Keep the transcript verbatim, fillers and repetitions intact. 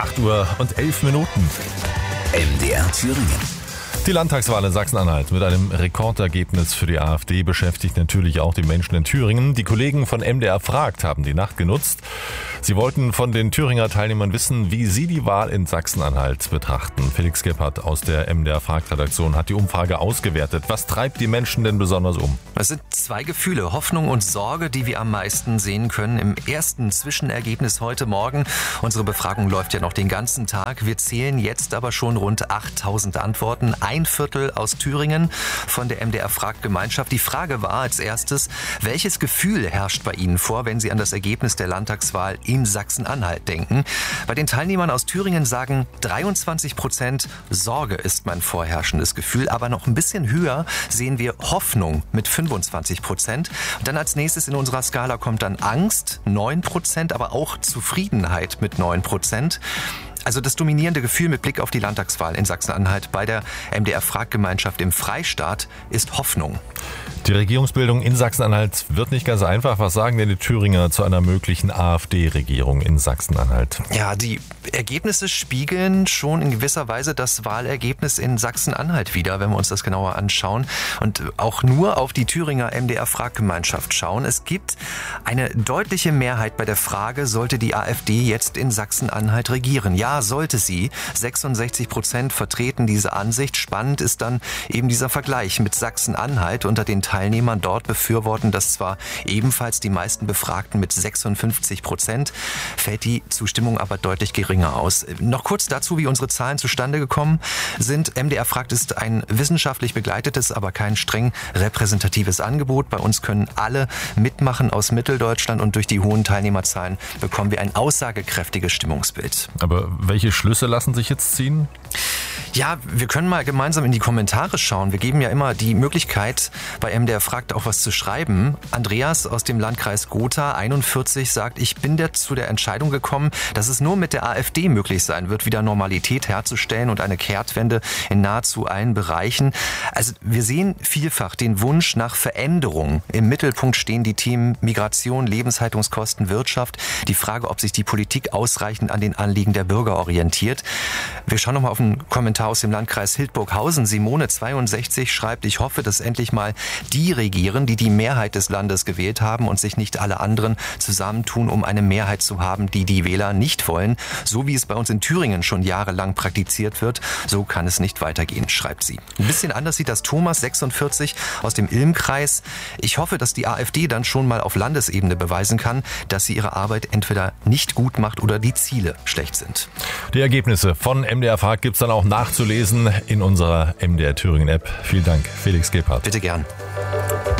acht Uhr und elf Minuten. M D R Thüringen. Die Landtagswahl in Sachsen-Anhalt mit einem Rekordergebnis für die AfD beschäftigt natürlich auch die Menschen in Thüringen. Die Kollegen von M D R fragt haben die Nacht genutzt. Sie wollten von den Thüringer Teilnehmern wissen, wie sie die Wahl in Sachsen-Anhalt betrachten. Felix Gebhardt aus der M D R Fragt-Redaktion hat die Umfrage ausgewertet. Was treibt die Menschen denn besonders um? Es sind zwei Gefühle, Hoffnung und Sorge, die wir am meisten sehen können. Im ersten Zwischenergebnis heute Morgen, unsere Befragung läuft ja noch den ganzen Tag. Wir zählen jetzt aber schon rund achttausend Antworten. Ein Viertel aus Thüringen von der M D R Fragt-Gemeinschaft. Die Frage war als erstes, welches Gefühl herrscht bei Ihnen vor, wenn Sie an das Ergebnis der Landtagswahl in Sachsen-Anhalt denken? Bei den Teilnehmern aus Thüringen sagen dreiundzwanzig Prozent, Sorge ist mein vorherrschendes Gefühl, aber noch ein bisschen höher sehen wir Hoffnung mit fünfundzwanzig Prozent. Und dann als nächstes in unserer Skala kommt dann Angst, neun Prozent, aber auch Zufriedenheit mit neun Prozent. Also das dominierende Gefühl mit Blick auf die Landtagswahl in Sachsen-Anhalt bei der M D R Fragt-Gemeinschaft im Freistaat ist Hoffnung. Die Regierungsbildung in Sachsen-Anhalt wird nicht ganz einfach. Was sagen denn die Thüringer zu einer möglichen AfD-Regierung in Sachsen-Anhalt? Ja, die Ergebnisse spiegeln schon in gewisser Weise das Wahlergebnis in Sachsen-Anhalt wider, wenn wir uns das genauer anschauen und auch nur auf die Thüringer M D R Fragt-Gemeinschaft schauen. Es gibt eine deutliche Mehrheit bei der Frage, sollte die AfD jetzt in Sachsen-Anhalt regieren? Ja, sollte sie. sechsundsechzig Prozent vertreten diese Ansicht. Spannend ist dann eben dieser Vergleich mit Sachsen-Anhalt. Unter den Teilnehmern dort befürworten das zwar ebenfalls die meisten Befragten mit sechsundfünfzig Prozent, fällt die Zustimmung aber deutlich geringer aus. Noch kurz dazu, wie unsere Zahlen zustande gekommen sind. M D R Fragt ist ein wissenschaftlich begleitetes, aber kein streng repräsentatives Angebot. Bei uns können alle mitmachen aus Mitteldeutschland und durch die hohen Teilnehmerzahlen bekommen wir ein aussagekräftiges Stimmungsbild. Aber welche Schlüsse lassen sich jetzt ziehen? Ja, wir können mal gemeinsam in die Kommentare schauen. Wir geben ja immer die Möglichkeit, bei M D R Fragt auch was zu schreiben. Andreas aus dem Landkreis Gotha, einundvierzig, sagt, ich bin der, zu der Entscheidung gekommen, dass es nur mit der AfD möglich sein wird, wieder Normalität herzustellen und eine Kehrtwende in nahezu allen Bereichen. Also wir sehen vielfach den Wunsch nach Veränderung. Im Mittelpunkt stehen die Themen Migration, Lebenshaltungskosten, Wirtschaft. Die Frage, ob sich die Politik ausreichend an den Anliegen der Bürger orientiert. Wir schauen nochmal auf einen Kommentar aus dem Landkreis Hildburghausen. Simone, zweiundsechzig, schreibt, ich hoffe, dass endlich mal die regieren, die die Mehrheit des Landes gewählt haben und sich nicht alle anderen zusammentun, um eine Mehrheit zu haben, die die Wähler nicht wollen. So wie es bei uns in Thüringen schon jahrelang praktiziert wird, so kann es nicht weitergehen, schreibt sie. Ein bisschen anders sieht das Thomas, sechsundvierzig, aus dem Ilmkreis. Ich hoffe, dass die AfD dann schon mal auf Landesebene beweisen kann, dass sie ihre Arbeit entweder nicht gut macht oder die Ziele schlecht sind. Die Ergebnisse von M D R Fragt gibt es dann auch nachzulesen in unserer M D R Thüringen App. Vielen Dank, Felix Gebhardt. Bitte gern.